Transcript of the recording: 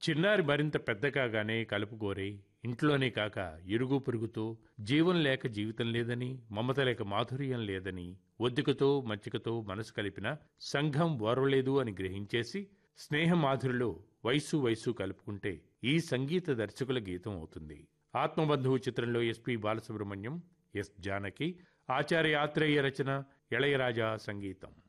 చిన్నారి మరింత పెద్ద కాగానే కలుపుగోరే ఇంట్లోనే కాక ఇరుగు పొరుగుతో జీవం లేక జీవితం లేదని, మమత లేక మాధుర్యం లేదని, ఒద్దికతో మచ్చికతో మనసు కలిపిన సంఘం ఓర్వలేదు అని గ్రహించేసి స్నేహ మాధురిలో వయసు కలుపుకుంటే ఈ సంగీత దర్శకుల గీతం అవుతుంది. ఆత్మబంధువు చిత్రంలో ఎస్పి బాలసుబ్రహ్మణ్యం, ఎస్ జానకి, ఆచార్య ఆత్రేయ రచన, ఇళయరాజా సంగీతం.